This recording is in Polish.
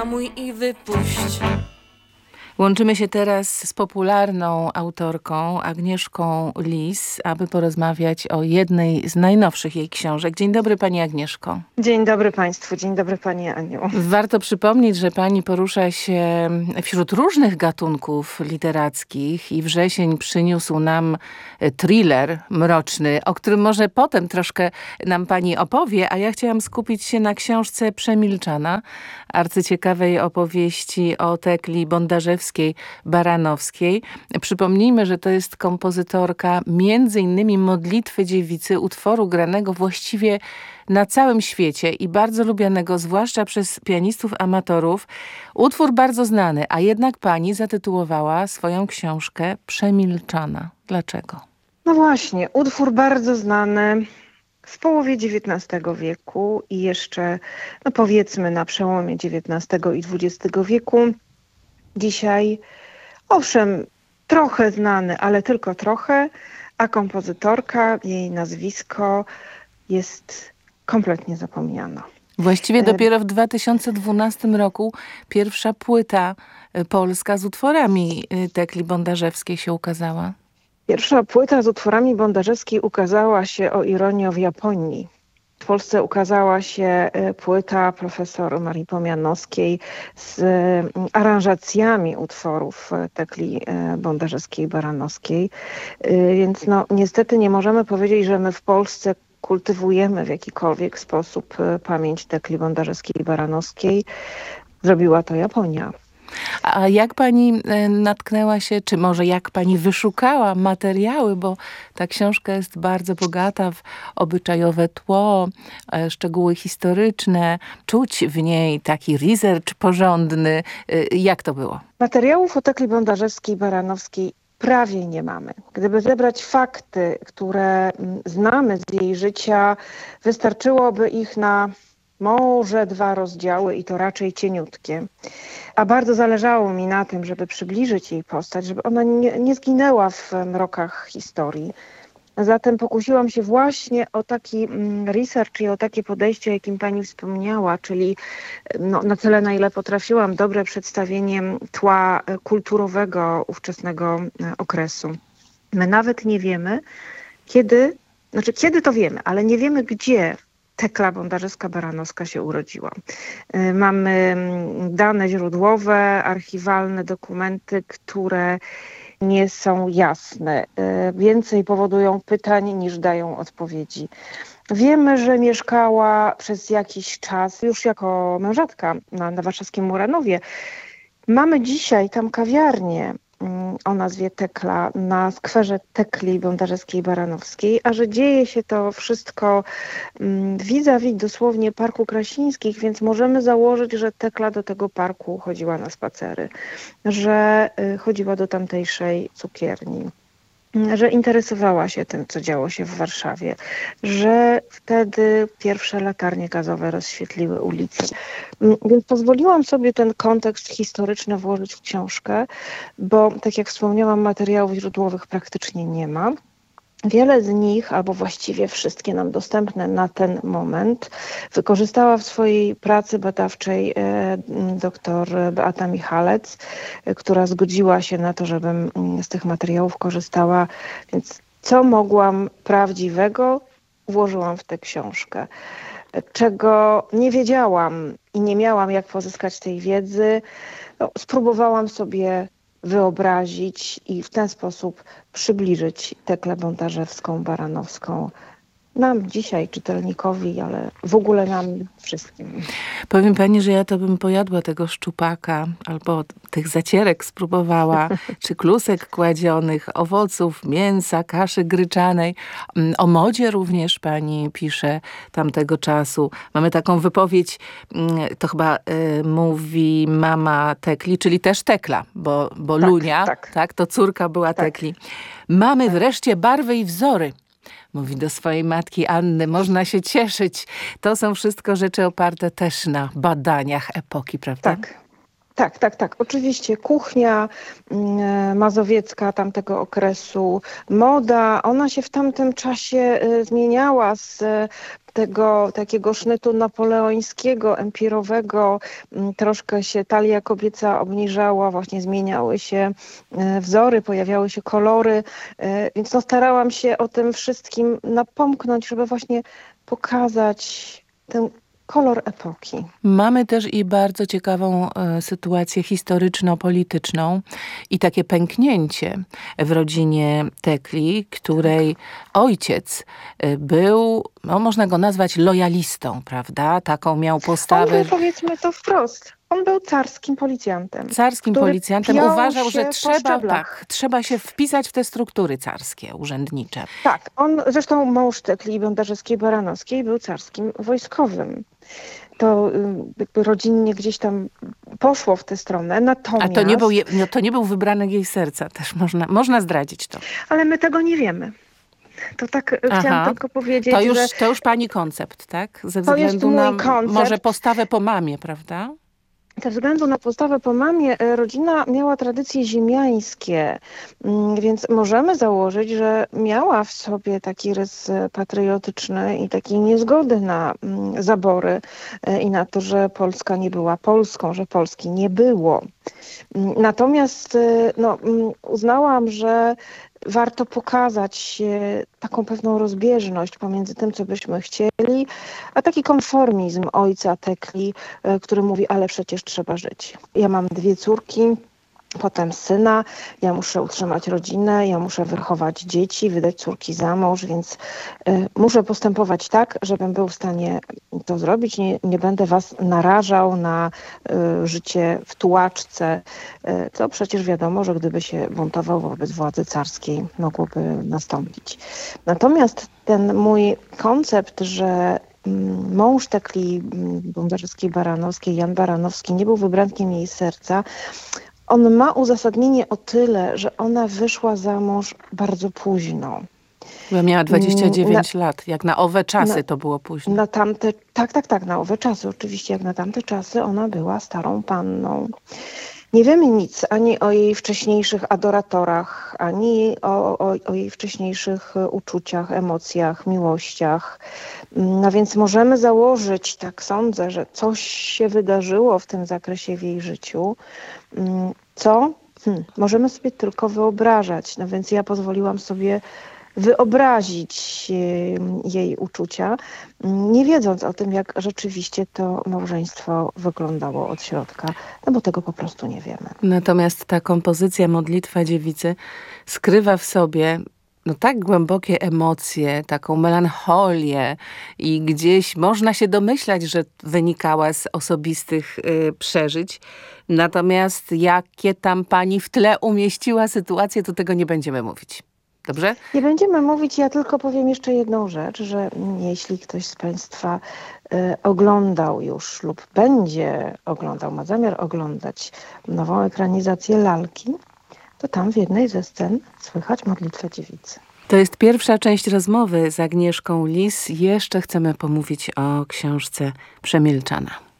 Mój i wypuść. Łączymy się teraz z popularną autorką Agnieszką Lis, aby porozmawiać o jednej z najnowszych jej książek. Dzień dobry pani Agnieszko. Dzień dobry państwu, dzień dobry pani Aniu. Warto przypomnieć, że pani porusza się wśród różnych gatunków literackich i wrzesień przyniósł nam thriller mroczny, o którym może potem troszkę nam pani opowie, a ja chciałam skupić się na książce Przemilczana, arcyciekawej opowieści o Tekli Bondarzewskiej-Baranowskiej. Przypomnijmy, że to jest kompozytorka między innymi Modlitwy Dziewicy, utworu granego właściwie na całym świecie i bardzo lubianego, zwłaszcza przez pianistów amatorów. Utwór bardzo znany, a jednak pani zatytułowała swoją książkę Przemilczana. Dlaczego? No właśnie, utwór bardzo znany w połowie XIX wieku i jeszcze, no powiedzmy, na przełomie XIX i XX wieku. Dzisiaj, owszem, trochę znany, ale tylko trochę, a kompozytorka, jej nazwisko jest kompletnie zapomniana. Właściwie dopiero w 2012 roku pierwsza płyta polska z utworami Tekli Bondarzewskiej się ukazała. Pierwsza płyta z utworami Bondarzewskiej ukazała się, o ironię, w Japonii. W Polsce ukazała się płyta profesor Marii Pomianowskiej z aranżacjami utworów Tekli Bondarzewskiej-Baranowskiej. Więc no, niestety nie możemy powiedzieć, że my w Polsce kultywujemy w jakikolwiek sposób pamięć Tekli Bondarzewskiej-Baranowskiej. Zrobiła to Japonia. A jak pani natknęła się, czy może jak pani wyszukała materiały, bo ta książka jest bardzo bogata w obyczajowe tło, szczegóły historyczne, czuć w niej taki research porządny. Jak to było? Materiałów o Tekli Bondarzewskiej-Baranowskiej prawie nie mamy. Gdyby zebrać fakty, które znamy z jej życia, wystarczyłoby ich na może 2 rozdziały i to raczej cieniutkie. A bardzo zależało mi na tym, żeby przybliżyć jej postać, żeby ona nie zginęła w mrokach historii. Zatem pokusiłam się właśnie o taki research i o takie podejście, o jakim pani wspomniała, czyli no, na tyle, na ile potrafiłam, dobre przedstawienie tła kulturowego ówczesnego okresu. My nawet nie wiemy, kiedy to wiemy, ale nie wiemy, gdzie Tekla Bondarzewska-Baranowska się urodziła. Mamy dane źródłowe, archiwalne dokumenty, które nie są jasne. Więcej powodują pytań niż dają odpowiedzi. Wiemy, że mieszkała przez jakiś czas już jako mężatka na warszawskim Muranowie. Mamy dzisiaj tam kawiarnię o nazwie Tekla na skwerze Tekli Bondarzewskiej-Baranowskiej, a że dzieje się to wszystko vis-a-vis dosłownie Parku Krasińskich, więc możemy założyć, że Tekla do tego parku chodziła na spacery, że chodziła do tamtejszej cukierni, że interesowała się tym, co działo się w Warszawie, że wtedy pierwsze latarnie gazowe rozświetliły ulice. Więc pozwoliłam sobie ten kontekst historyczny włożyć w książkę, bo tak jak wspomniałam, materiałów źródłowych praktycznie nie ma. Wiele z nich, albo właściwie wszystkie nam dostępne na ten moment, wykorzystała w swojej pracy badawczej dr Beata Michalec, która zgodziła się na to, żebym z tych materiałów korzystała. Więc co mogłam prawdziwego, włożyłam w tę książkę. Czego nie wiedziałam i nie miałam jak pozyskać tej wiedzy, spróbowałam sobie wyobrazić i w ten sposób przybliżyć Teklę Bondarzewską-Baranowską nam dzisiaj, czytelnikowi, ale w ogóle nam wszystkim. Powiem pani, że ja to bym pojadła tego szczupaka, albo tych zacierek spróbowała, czy klusek kładzionych, owoców, mięsa, kaszy gryczanej. O modzie również pani pisze tamtego czasu. Mamy taką wypowiedź, to chyba mówi mama Tekli, czyli też Tekla, bo tak, Lunia, tak, to córka była tak. Tekli. Mamy wreszcie barwy i wzory. Mówi do swojej matki Anny, można się cieszyć. To są wszystko rzeczy oparte też na badaniach epoki, prawda? Tak. Tak, tak, tak. Oczywiście kuchnia mazowiecka tamtego okresu, moda, ona się w tamtym czasie zmieniała z tego takiego sznytu napoleońskiego, empirowego. Troszkę się talia kobieca obniżała, właśnie zmieniały się wzory, pojawiały się kolory, więc no starałam się o tym wszystkim napomknąć, żeby właśnie pokazać ten kolor epoki. Mamy też i bardzo ciekawą sytuację historyczno-polityczną i takie pęknięcie w rodzinie Tekli, której ojciec był, no, można go nazwać lojalistą, prawda? Taką miał postawę. On był, powiedzmy to wprost, on był carskim policjantem. Carskim który policjantem piął uważał, że się po szczeblach. trzeba się wpisać w te struktury carskie, urzędnicze. Tak, on, zresztą mąż Tekli Bondarzewskiej-Baranowskiej był carskim wojskowym. To jakby rodzinnie gdzieś tam poszło w tę stronę, natomiast... A to nie był wybranek jej serca, też można zdradzić to. Ale my tego nie wiemy. To tak chciałam tylko powiedzieć, że... To już pani koncept, tak? Ze To jest względu na mój koncept. może postawę po mamie, prawda? Ze względu na postawę po mamie, rodzina miała tradycje ziemiańskie, więc możemy założyć, że miała w sobie taki rys patriotyczny i takiej niezgody na zabory i na to, że Polska nie była Polską, że Polski nie było. Natomiast no, uznałam, że warto pokazać taką pewną rozbieżność pomiędzy tym, co byśmy chcieli, a taki konformizm ojca Tekli, który mówi, ale przecież trzeba żyć. Ja mam 2 córki, potem syna, ja muszę utrzymać rodzinę, ja muszę wychować dzieci, wydać córki za mąż, więc muszę postępować tak, żebym był w stanie to zrobić. Nie będę was narażał na życie w tułaczce, co przecież wiadomo, że gdyby się buntował wobec władzy carskiej, mogłoby nastąpić. Natomiast ten mój koncept, że mąż Tekli Bondarzewskiej-Baranowskiej, Jan Baranowski, nie był wybrankiem jej serca, on ma uzasadnienie o tyle, że ona wyszła za mąż bardzo późno. Bo miała 29 lat. Jak na owe czasy to było późno. Na tamte, tak, na owe czasy. Oczywiście jak na tamte czasy ona była starą panną. Nie wiemy nic ani o jej wcześniejszych adoratorach, ani o jej wcześniejszych uczuciach, emocjach, miłościach. No więc możemy założyć, tak sądzę, że coś się wydarzyło w tym zakresie w jej życiu, co możemy sobie tylko wyobrażać. No więc ja pozwoliłam sobie wyobrazić jej uczucia, nie wiedząc o tym, jak rzeczywiście to małżeństwo wyglądało od środka, no bo tego po prostu nie wiemy. Natomiast ta kompozycja Modlitwa Dziewicy skrywa w sobie tak głębokie emocje, taką melancholię i gdzieś można się domyślać, że wynikała z osobistych przeżyć. Natomiast jakie tam pani w tle umieściła sytuację, to tego nie będziemy mówić. Dobrze? Nie będziemy mówić, ja tylko powiem jeszcze jedną rzecz, że jeśli ktoś z państwa oglądał już lub będzie oglądał, ma zamiar oglądać nową ekranizację Lalki, to tam w jednej ze scen słychać Modlitwę Dziewicy. To jest pierwsza część rozmowy z Agnieszką Lis. Jeszcze chcemy pomówić o książce Przemilczana.